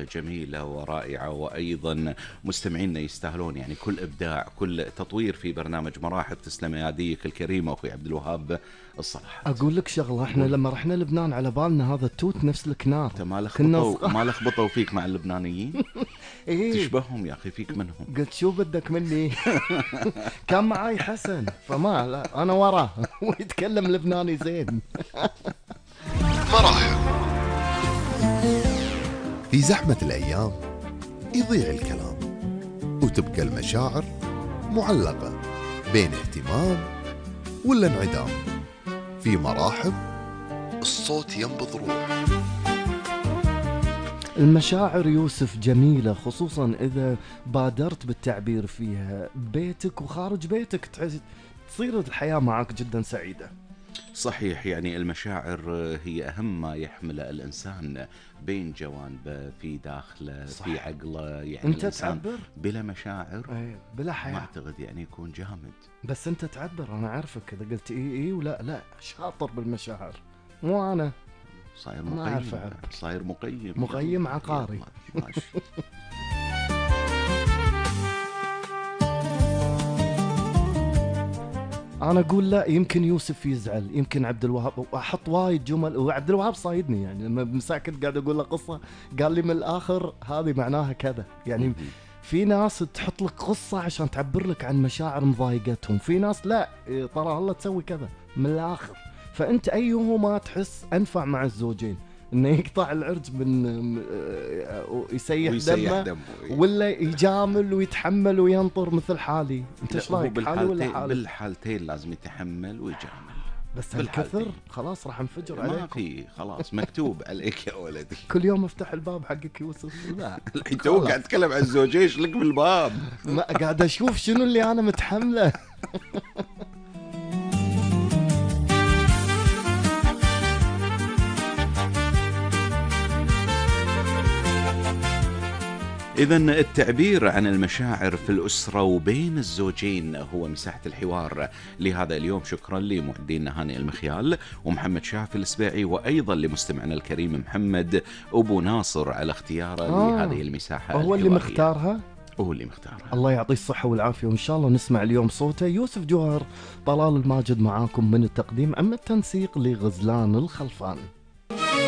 جميلة ورائعة، وأيضا مستمعينا يستاهلون يعني كل إبداع، كل تطوير في برنامج مراحل. تسلم يديك الكريمة أخوي عبد الوهاب الصلاحات. اقول لك شغله، احنا قول. لما رحنا لبنان على بالنا هذا التوت نفس الكنار. أنت ما كنا لخبطوا ما لخبطوا فيك مع اللبنانيين؟ ايه، تشبههم يا أخي، فيك منهم. قلت شو بدك مني؟ كان معاي حسن، فما لا انا وراه ويتكلم لبناني زين. مراحل. في زحمة الأيام يضيع الكلام، وتبقى المشاعر معلقة بين اهتمام ولا انعدام. في مراحل الصوت ينبض روح. المشاعر يوسف جميلة، خصوصا إذا بادرت بالتعبير فيها بيتك وخارج بيتك، تصير الحياة معك جدا سعيدة. صحيح، يعني المشاعر هي أهم ما يحمله الإنسان بين جوانبه، في داخله، صح. في عقله. يعني أنت الإنسان تعبر بلا مشاعر بلا ما حياة، أعتقد يعني يكون جامد. بس أنت تعبر، أنا عارفك إذا قلت إيه ولا لا، شاطر بالمشاعر. مو أنا صاير ما مقيم، أعرف أعرف. صاير مقيم، مقيم عقاري. يلا، ماشي. انا اقول لا، يمكن يوسف يزعل، يمكن عبد الوهاب، واحط وايد جمل، وعبد الوهاب صايدني يعني لما مساكت قاعد اقول له قصه قال لي من الاخر هذه معناها كذا يعني. في ناس تحط لك قصه عشان تعبر لك عن مشاعر مضايقتهم، في ناس لا، ترى الله تسوي كذا من الاخر. فانت ايهما تحس انفع مع الزوجين؟ انه يقطع العرج من يسيح دمه، ولا يجامل ويتحمل وينطر مثل حالي؟ انت ايش رايك، حالي ولا حالي؟ بالحالتين لازم يتحمل ويجامل. بس هالكثر خلاص راح انفجر عليكم. ما في، خلاص مكتوب عليك يا ولدي. كل يوم افتح الباب حقك يوسف. لا الحين تو قاعد تتكلم عن الزوجين، ايش لك بالباب؟ ما قاعد اشوف شنو اللي انا متحمله. إذن التعبير عن المشاعر في الأسرة وبين الزوجين هو مساحة الحوار لهذا اليوم. شكرا لمعدينا هاني المخيال ومحمد شافي السبيعي، وأيضا لمستمعنا الكريم محمد أبو ناصر على اختياره لهذه المساحة. هو اللي مختارها، هو اللي مختارها. الله يعطيه الصحة والعافية، وإن شاء الله نسمع اليوم صوته. يوسف جوهر، طلال الماجد معاكم من التقديم، أما التنسيق لغزلان الخلفان.